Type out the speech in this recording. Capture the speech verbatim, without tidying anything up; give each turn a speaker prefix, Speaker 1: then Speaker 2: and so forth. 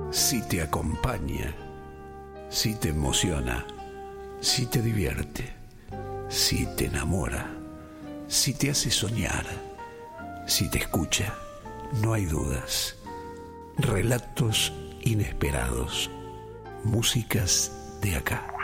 Speaker 1: Si te acompaña, si te emociona, si te divierte, si te enamora, si te hace soñar, si te escucha, no hay dudas. Relatos inesperados, músicas de acá.